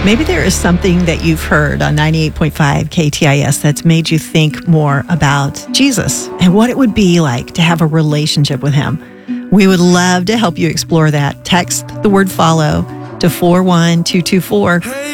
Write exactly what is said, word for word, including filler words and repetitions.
Maybe there is something that you've heard on ninety-eight point five K T I S that's made you think more about Jesus and what it would be like to have a relationship with him. We would love to help you explore that. Text the word follow to four one two two four.